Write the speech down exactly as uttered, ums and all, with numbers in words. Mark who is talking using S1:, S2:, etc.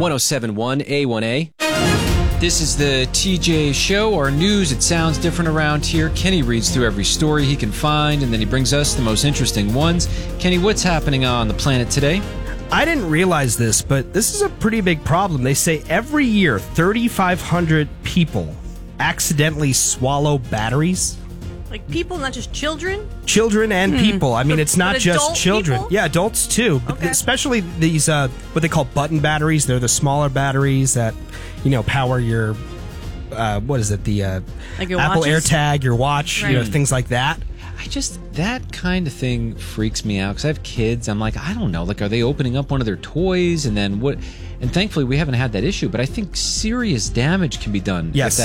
S1: one oh seven point one A one A. This is the T J Show, our news. It sounds different around here. Kenny reads through every story he can find, and then he brings us the most interesting ones. Kenny, what's happening on the planet today?
S2: I didn't realize this, but this is a pretty big problem. They say every year, thirty-five hundred people accidentally swallow batteries.
S3: Like people, not just children?
S2: Children and
S3: Hmm.
S2: people. I mean, it's not
S3: But
S2: just
S3: adult
S2: children.
S3: people?
S2: Yeah, adults too. But
S3: Okay.
S2: especially these, uh, what they call button batteries. They're the smaller batteries that, you know, power your, uh, what is it, the uh,
S3: Like your
S2: Apple
S3: watches?
S2: AirTag, your watch, you know,
S3: Right.
S2: things like that.
S1: I just, that kind of thing freaks me out because I have kids. I'm like, I don't know. Like, are they opening up one of their toys? And then what? And thankfully, we haven't had that issue. But I think serious damage can be done
S2: Yes.
S1: with that.